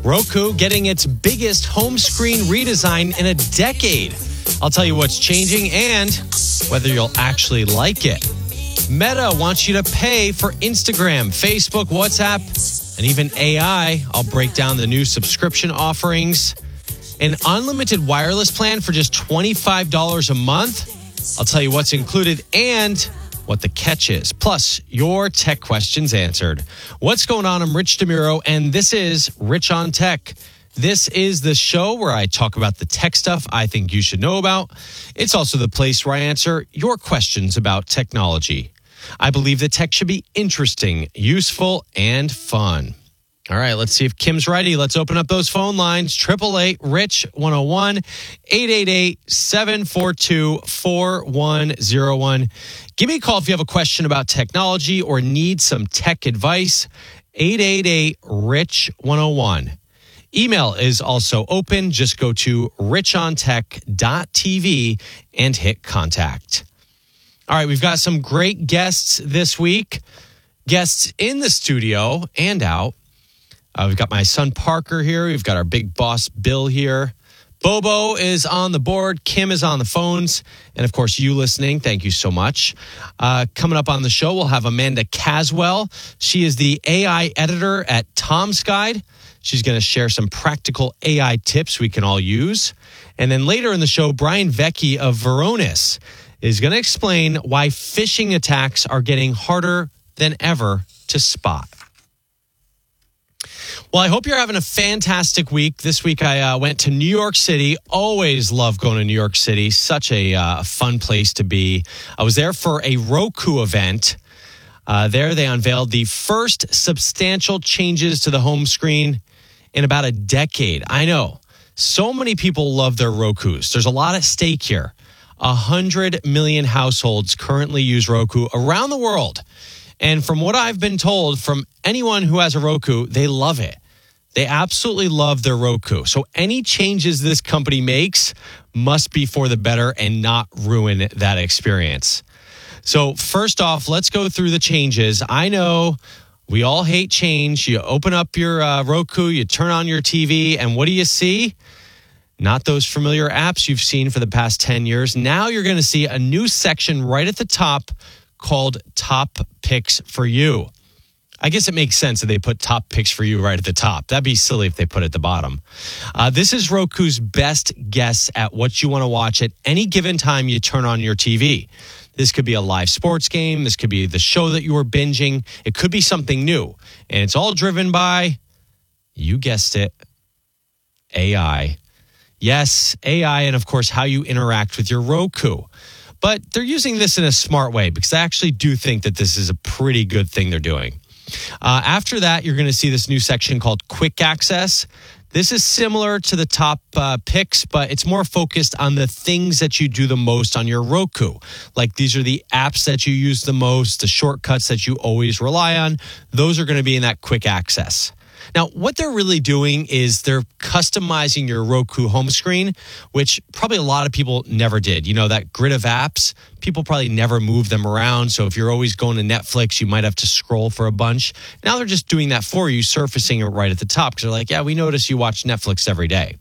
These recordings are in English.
Roku getting its biggest home screen redesign in a decade. I'll tell you what's changing and whether you'll actually like it. Meta wants you to pay for Instagram, Facebook, WhatsApp, and even AI. I'll break down the new subscription offerings. An unlimited wireless plan for just $25 a month. I'll tell you what's included and what the catch is. Plus, your tech questions answered. What's going on? I'm Rich DeMuro, and this is Rich on Tech. This is the show where I talk about the tech stuff I think you should know about. It's also the place where I answer your questions about technology. I believe that tech should be interesting, useful, and fun. All right, let's see if Kim's ready. Let's open up those phone lines. 888-RICH-101, 888-742-4101. Give me a call if you have a question about technology or need some tech advice. 888-RICH-101. Email is also open. Just go to richontech.tv and hit contact. All right, we've got some great guests this week. Guests in the studio and out. We've got my son Parker here. We've got our big boss Bill here. Bobo is on the board. Kim is on the phones. And, of course, you listening, thank you so much. Coming up on the show, we'll have Amanda Caswell. She is the AI editor at Tom's Guide. She's going to share some practical AI tips we can all use. And then later in the show, Brian Vecchi of Varonis is going to explain why phishing attacks are getting harder than ever to spot. Well, I hope you're having a fantastic week. This week I went to New York City. Always love going to New York City. Such a fun place to be. I was there for a Roku event. There they unveiled the first substantial changes to the home screen in about a decade. I know. So many people love their Rokus. There's a lot at stake here. 100 million households currently use Roku around the world. And from what I've been told from anyone who has a Roku, they love it. They absolutely love their Roku. So any changes this company makes must be for the better and not ruin that experience. So first off, let's go through the changes. I know we all hate change. You open up your Roku, you turn on your TV, and what do you see? Not those familiar apps you've seen for the past 10 years. Now you're going to see a new section right at the top called Top Picks for You. I guess it makes sense that they put Top Picks for You right at the top. That'd be silly if they put it at the bottom. This is Roku's best guess at what you want to watch at any given time you turn on your TV. This could be a live sports game. This could be the show that you were binging. It could be something new. And it's all driven by, you guessed it, AI. Yes, AI, and of course, how you interact with your Roku. But they're using this in a smart way because I actually do think that this is a pretty good thing they're doing. After that, you're going to see this new section called Quick Access. This is similar to the top picks, but it's more focused on the things that you do the most on your Roku. Like these are the apps that you use the most, the shortcuts that you always rely on. Those are going to be in that Quick Access. Now, what they're really doing is they're customizing your Roku home screen, which probably a lot of people never did. You know, that grid of apps, people probably never move them around. So if you're always going to Netflix, you might have to scroll for a bunch. Now they're just doing that for you, surfacing it right at the top. Because they're like, yeah, we notice you watch Netflix every day.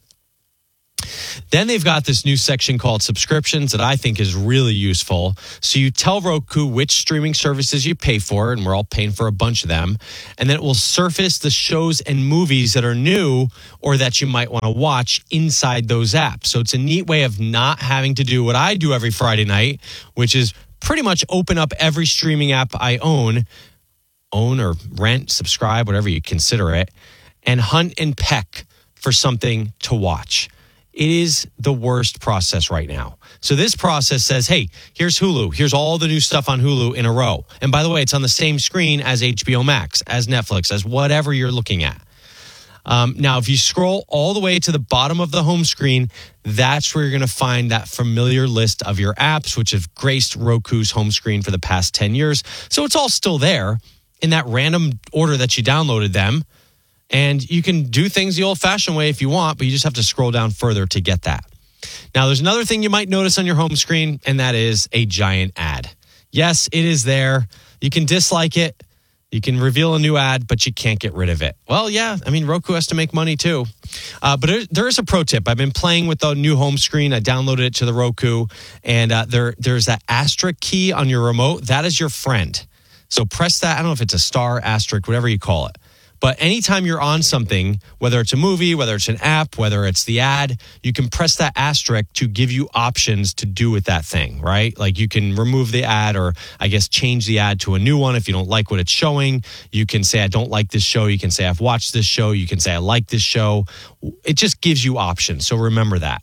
Then they've got this new section called subscriptions that I think is really useful. So you tell Roku which streaming services you pay for, and we're all paying for a bunch of them. And then it will surface the shows and movies that are new or that you might want to watch inside those apps. So it's a neat way of not having to do what I do every Friday night, which is pretty much open up every streaming app I own or rent, subscribe, whatever you consider it, and hunt and peck for something to watch. It is the worst process right now. So this process says, hey, here's Hulu. Here's all the new stuff on Hulu in a row. And by the way, it's on the same screen as HBO Max, as Netflix, as whatever you're looking at. Now, if you scroll all the way to the bottom of the home screen, that's where you're going to find that familiar list of your apps, which have graced Roku's home screen for the past 10 years. So it's all still there in that random order that you downloaded them. And you can do things the old-fashioned way if you want, but you just have to scroll down further to get that. Now, there's another thing you might notice on your home screen, and that is a giant ad. Yes, it is there. You can dislike it. You can reveal a new ad, but you can't get rid of it. Well, yeah, I mean, Roku has to make money too. But there is a pro tip. I've been playing with the new home screen. I downloaded it to the Roku, and there's that asterisk key on your remote. That is your friend. So press that. I don't know if it's a star, asterisk, whatever you call it. But anytime you're on something, whether it's a movie, whether it's an app, whether it's the ad, you can press that asterisk to give you options to do with that thing, right? Like you can remove the ad or I guess change the ad to a new one if you don't like what it's showing. You can say, I don't like this show. You can say, I've watched this show. You can say, I like this show. It just gives you options. So remember that.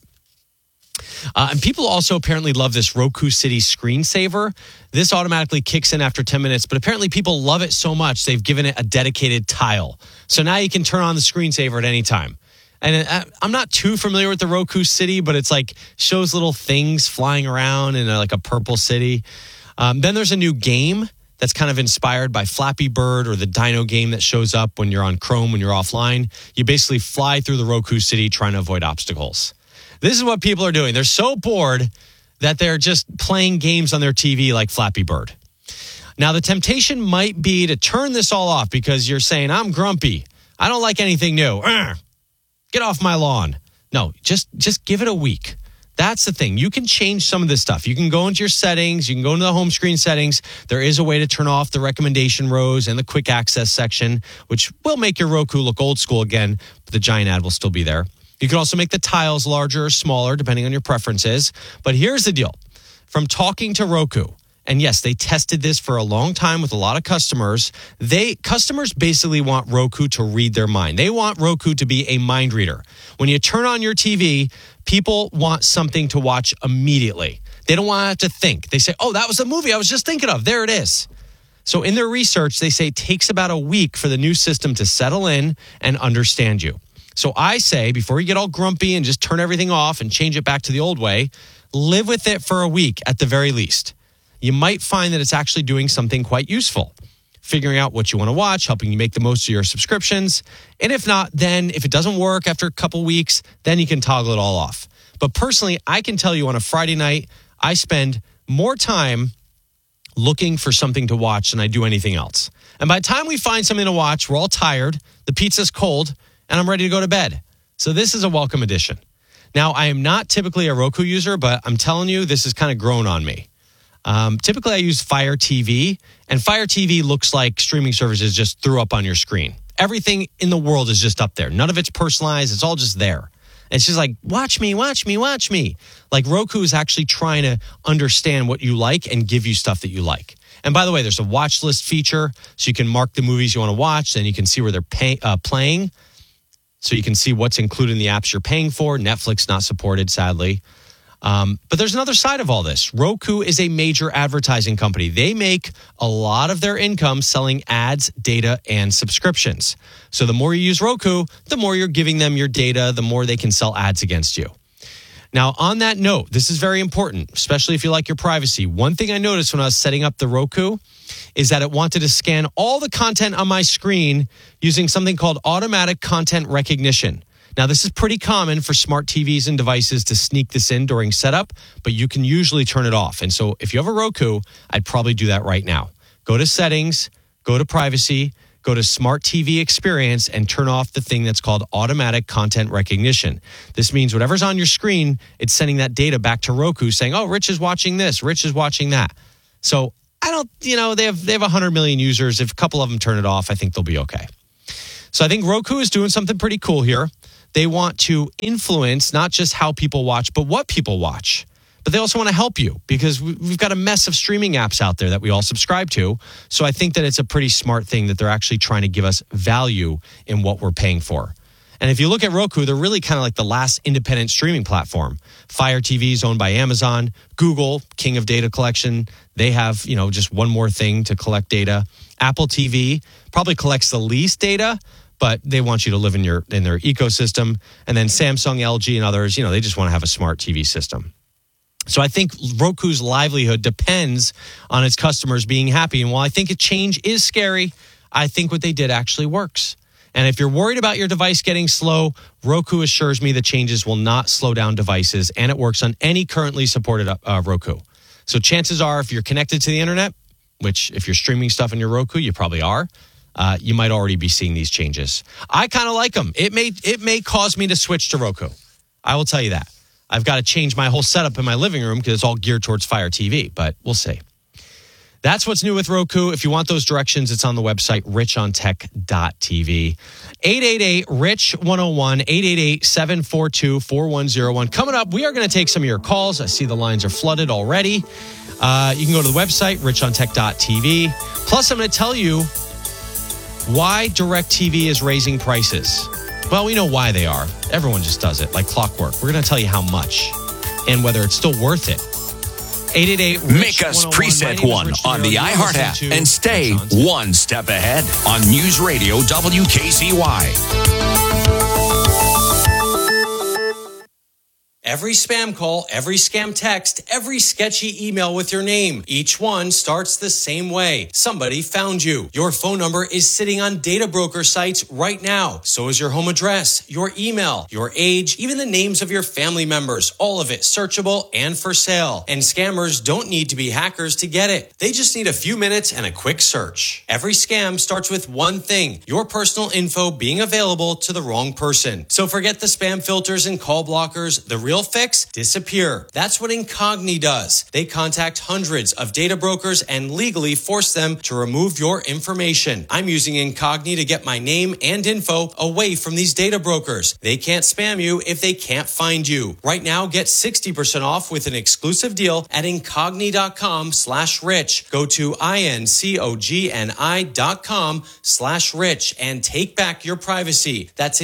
And people also apparently love this Roku City screensaver. This automatically kicks in after 10 minutes, but apparently people love it so much they've given it a dedicated tile. So now you can turn on the screensaver at any time. And I'm not too familiar with the Roku City, but it's like shows little things flying around in like a purple city. Then there's a new game that's kind of inspired by Flappy Bird or the Dino game that shows up when you're on Chrome, when you're offline. You basically fly through the Roku City trying to avoid obstacles. This is what people are doing. They're so bored that they're just playing games on their TV like Flappy Bird. Now, the temptation might be to turn this all off because you're saying, I'm grumpy. I don't like anything new. Get off my lawn. No, just give it a week. That's the thing. You can change some of this stuff. You can go into your settings. You can go into the home screen settings. There is a way to turn off the recommendation rows and the quick access section, which will make your Roku look old school again, but the giant ad will still be there. You can also make the tiles larger or smaller, depending on your preferences. But here's the deal. From talking to Roku, and yes, they tested this for a long time with a lot of customers. Customers basically want Roku to read their mind. They want Roku to be a mind reader. When you turn on your TV, people want something to watch immediately. They don't want to have to think. They say, oh, that was the movie I was just thinking of. There it is. So in their research, they say it takes about a week for the new system to settle in and understand you. So I say, before you get all grumpy and just turn everything off and change it back to the old way, live with it for a week at the very least. You might find that it's actually doing something quite useful, figuring out what you want to watch, helping you make the most of your subscriptions. And if not, then if it doesn't work after a couple weeks, then you can toggle it all off. But personally, I can tell you on a Friday night, I spend more time looking for something to watch than I do anything else. And by the time we find something to watch, we're all tired, the pizza's cold, and I'm ready to go to bed. So this is a welcome addition. Now, I am not typically a Roku user, but I'm telling you, this has kind of grown on me. Typically, I use Fire TV, and Fire TV looks like streaming services just threw up on your screen. Everything in the world is just up there. None of it's personalized. It's all just there. It's just like, watch me, watch me, watch me. Like Roku is actually trying to understand what you like and give you stuff that you like. And by the way, there's a watch list feature, so you can mark the movies you want to watch, then you can see where they're playing. So you can see what's included in the apps you're paying for. Netflix not supported, sadly. But there's another side of all this. Roku is a major advertising company. They make a lot of their income selling ads, data, and subscriptions. So the more you use Roku, the more you're giving them your data, the more they can sell ads against you. Now, on that note, this is very important, especially if you like your privacy. One thing I noticed when I was setting up the Roku is that it wanted to scan all the content on my screen using something called automatic content recognition. Now, this is pretty common for smart TVs and devices to sneak this in during setup, but you can usually turn it off. And so if you have a Roku, I'd probably do that right now. Go to settings, go to privacy, go to Smart TV Experience and turn off the thing that's called automatic content recognition. This means whatever's on your screen, it's sending that data back to Roku saying, oh, Rich is watching this, Rich is watching that. So they have 100 million users. If a couple of them turn it off, I think they'll be okay. So I think Roku is doing something pretty cool here. They want to influence not just how people watch, but what people watch. But they also want to help you because we've got a mess of streaming apps out there that we all subscribe to. So I think that it's a pretty smart thing that they're actually trying to give us value in what we're paying for. And if you look at Roku, they're really kind of like the last independent streaming platform. Fire TV is owned by Amazon. Google, king of data collection. They have, just one more thing to collect data. Apple TV probably collects the least data, but they want you to live in their ecosystem. And then Samsung, LG, and others, they just want to have a smart TV system. So I think Roku's livelihood depends on its customers being happy. And while I think a change is scary, I think what they did actually works. And if you're worried about your device getting slow, Roku assures me the changes will not slow down devices, and it works on any currently supported Roku. So chances are, if you're connected to the internet, which if you're streaming stuff in your Roku, you probably are. You might already be seeing these changes. I kind of like them. It may cause me to switch to Roku. I will tell you that. I've got to change my whole setup in my living room because it's all geared towards Fire TV, but we'll see. That's what's new with Roku. If you want those directions, it's on the website, richontech.tv. 888-RICH-101, 888-742-4101. Coming up, we are going to take some of your calls. I see the lines are flooded already. You can go to the website, richontech.tv. Plus, I'm going to tell you why DirecTV is raising prices. Well, we know why they are. Everyone just does it like clockwork. We're going to tell you how much and whether it's still worth it. 888 Make us preset one on the iHeart app and stay one step ahead on News Radio WKCY. Every spam call, every scam text, every sketchy email with your name. Each one starts the same way. Somebody found you. Your phone number is sitting on data broker sites right now. So is your home address, your email, your age, even the names of your family members. All of it searchable and for sale. And scammers don't need to be hackers to get it. They just need a few minutes and a quick search. Every scam starts with one thing: your personal info being available to the wrong person. So forget the spam filters and call blockers. The real fix: disappear. That's what Incogni does. They contact hundreds of data brokers and legally force them to remove your information. I'm using Incogni to get my name and info away from these data brokers. They can't spam you if they can't find you. Right now, get 60% off with an exclusive deal at Incogni.com/rich. Go to INCOGNI.com/rich and take back your privacy. That's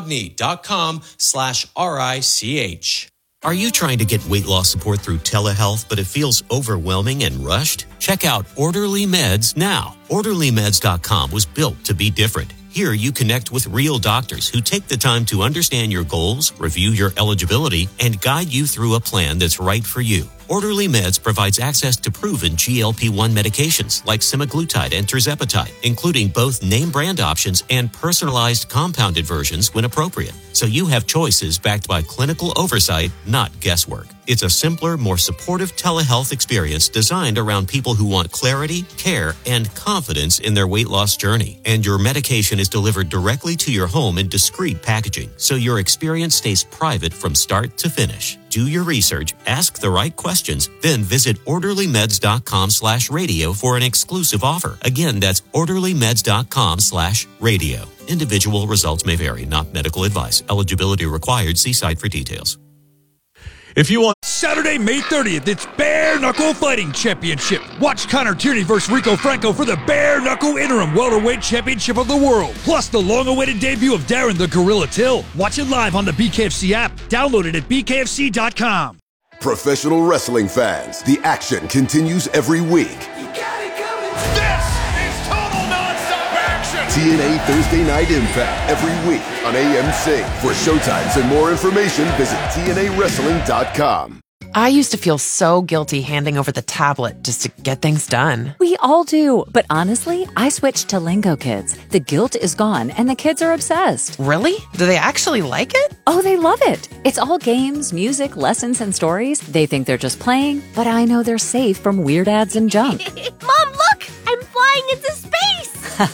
Incogni.com/RICH. Are you trying to get weight loss support through telehealth, but it feels overwhelming and rushed? Check out Orderly Meds now. OrderlyMeds.com was built to be different. Here you connect with real doctors who take the time to understand your goals, review your eligibility, and guide you through a plan that's right for you. Orderly Meds provides access to proven GLP-1 medications like semaglutide and tirzepatide, including both name brand options and personalized compounded versions when appropriate. So you have choices backed by clinical oversight, not guesswork. It's a simpler, more supportive telehealth experience designed around people who want clarity, care, and confidence in their weight loss journey. And your medication is delivered directly to your home in discreet packaging, so your experience stays private from start to finish. Do your research, ask the right questions, then visit orderlymeds.com/radio for an exclusive offer. Again, that's orderlymeds.com/radio. Individual results may vary, not medical advice. Eligibility required. See site for details. If you want Saturday, May 30th, it's Bare Knuckle Fighting Championship. Watch Connor Tierney versus Rico Franco for the Bare Knuckle Interim Welterweight Championship of the World. Plus the long-awaited debut of Darren the Gorilla Till. Watch it live on the BKFC app. Download it at bkfc.com. Professional wrestling fans, the action continues every week. This is total nonstop action! TNA Thursday Night Impact every week on AMC. For showtimes and more information, visit TNAWrestling.com. I used to feel so guilty handing over the tablet just to get things done. We all do. But honestly, I switched to Lingo Kids. The guilt is gone and the kids are obsessed. Really? Do they actually like it? Oh, they love it. It's all games, music, lessons, and stories. They think they're just playing, but I know they're safe from weird ads and junk. Mom, look! I'm flying into space!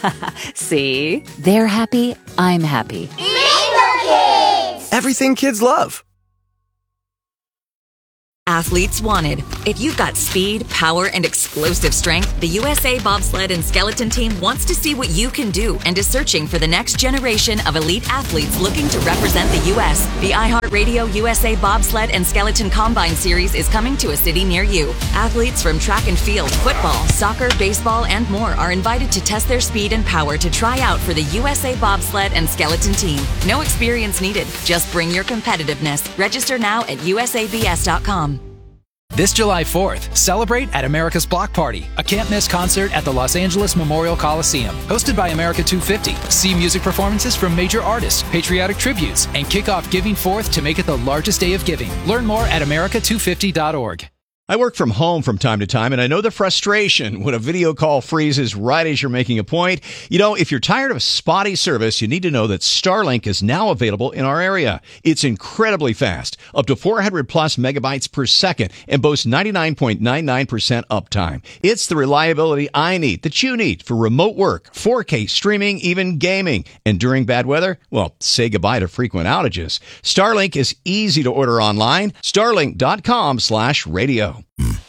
See? They're happy. I'm happy. Lingo Kids! Everything kids love. Athletes wanted. If you've got speed, power, and explosive strength, the USA Bobsled and Skeleton Team wants to see what you can do and is searching for the next generation of elite athletes looking to represent the U.S. The iHeartRadio USA Bobsled and Skeleton Combine Series is coming to a city near you. Athletes from track and field, football, soccer, baseball, and more are invited to test their speed and power to try out for the USA Bobsled and Skeleton Team. No experience needed. Just bring your competitiveness. Register now at usabs.com. This July 4th, celebrate at America's Block Party, a can't-miss concert at the Los Angeles Memorial Coliseum. Hosted by America 250, see music performances from major artists, patriotic tributes, and kick off Giving Forth to make it the largest day of giving. Learn more at america250.org. I work from home from time to time, and I know the frustration when a video call freezes right as you're making a point. You know, if you're tired of spotty service, you need to know that Starlink is now available in our area. It's incredibly fast, up to 400 plus megabytes per second, and boasts 99.99% uptime. It's the reliability I need, that you need, for remote work, 4K streaming, even gaming. And during bad weather, well, say goodbye to frequent outages. Starlink is easy to order online. Starlink.com/radio.